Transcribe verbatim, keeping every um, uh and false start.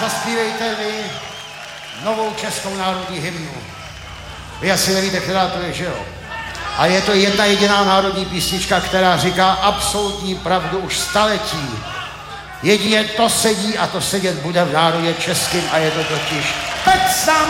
zaspívejte vy novou českou národní hymnu. Vy asi nevíte, která to je, že jo? A je to jedna jediná národní písnička, která říká absolutní pravdu už staletí. Jedině to sedí a to sedět bude v národě českým a je to totiž Pec nám